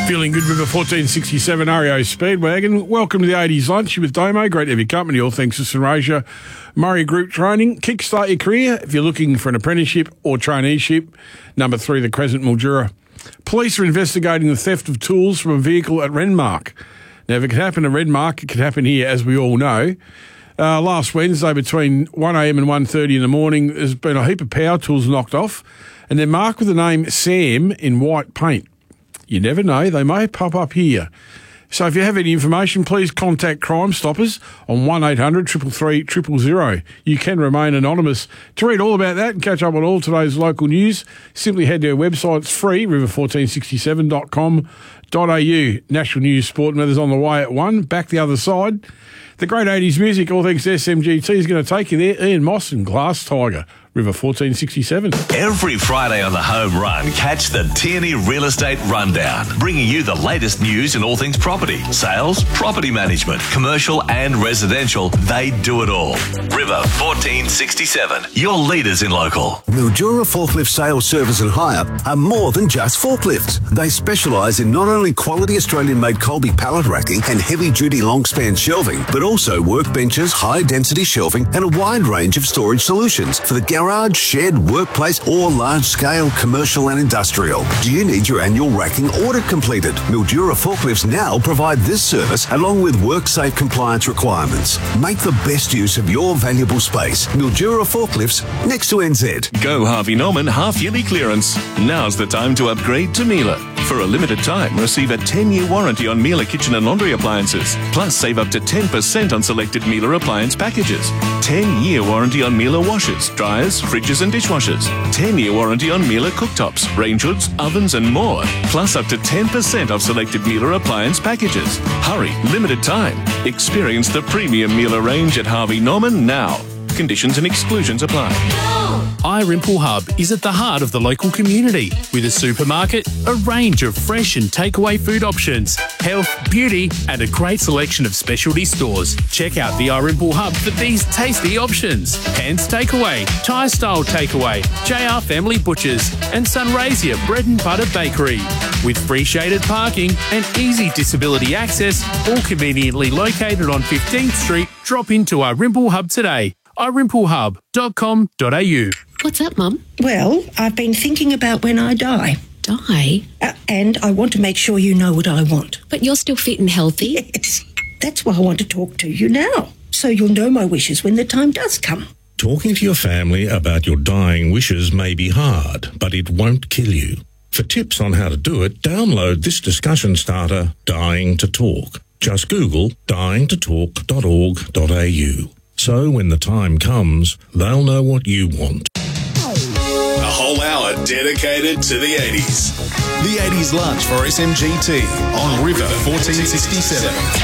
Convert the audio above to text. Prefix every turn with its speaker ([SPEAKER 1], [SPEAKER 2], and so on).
[SPEAKER 1] Feeling good, River 1467 REO Speedwagon. Welcome to the 80s lunch with Damo. Great to have your company. All thanks to Sunraysia Murray Group Training. Kickstart your career if you're looking for an apprenticeship or traineeship. Number 3, the Crescent, Mildura. Police are investigating the theft of tools from a vehicle at Renmark. Now, if it could happen at Renmark, it could happen here, as we all know. Last Wednesday, between 1am and 1:30 in the morning, there's been a heap of power tools knocked off, and they're marked with the name Sam in white paint. You never know, they may pop up here. So if you have any information, please contact Crime Stoppers on 1800 333 000. You can remain anonymous. To read all about that and catch up on all today's local news, simply head to our website. It's free, river1467.com.au. National News Sport and Weather's on the way at 1. Back the other side. The great 80s music, all thanks to SMGT, is going to take you there. Ian Moss and Glass Tiger. River 1467.
[SPEAKER 2] Every Friday on the Home Run, catch the Tierney Real Estate Rundown, bringing you the latest news in all things property, sales, property management, commercial and residential. They do it all. River 1467, your leaders in local.
[SPEAKER 3] Mildura Forklift Sales, Service and Hire are more than just forklifts. They specialise in not only quality Australian-made Colby pallet racking and heavy-duty long-span shelving, but also workbenches, high-density shelving and a wide range of storage solutions for the garage, shed, workplace or large-scale commercial and industrial. Do you need your annual racking audit completed? Mildura Forklifts now provide this service along with WorkSafe compliance requirements. Make the best use of your valuable space. Mildura Forklifts, next to NZ.
[SPEAKER 4] Go Harvey Norman half-yearly clearance. Now's the time to upgrade to Miele. For a limited time, receive a 10-year warranty on Miele kitchen and laundry appliances. Plus, save up to 10% on selected Miele appliance packages. 10-year warranty on Miele washers, dryers, fridges and dishwashers. 10-year warranty on Miele cooktops, range hoods, ovens and more. Plus, up to 10% off selected Miele appliance packages. Hurry, limited time. Experience the premium Miele range at Harvey Norman now. Conditions and exclusions apply.
[SPEAKER 5] iRimple Hub is at the heart of the local community with a supermarket, a range of fresh and takeaway food options, health, beauty and a great selection of specialty stores. Check out the iRimple Hub for these tasty options. Hands Takeaway, Thai Style Takeaway, JR Family Butchers and Sunraysia Bread and Butter Bakery. With free shaded parking and easy disability access, all conveniently located on 15th Street, drop into iRimple Hub today. irimplehub.com.au.
[SPEAKER 6] What's up, Mum?
[SPEAKER 7] Well, I've been thinking about when I die.
[SPEAKER 6] Die?
[SPEAKER 7] And I want to make sure you know what I want.
[SPEAKER 6] But you're still fit and healthy.
[SPEAKER 7] Yes. That's why I want to talk to you now, so you'll know my wishes when the time does come.
[SPEAKER 8] Talking to your family about your dying wishes may be hard, but it won't kill you. For tips on how to do it, download this discussion starter, Dying to Talk. Just Google dyingtotalk.org.au. So when the time comes, they'll know what you want.
[SPEAKER 9] A whole hour dedicated to the 80s. The 80s lunch for SMGT on River 1467.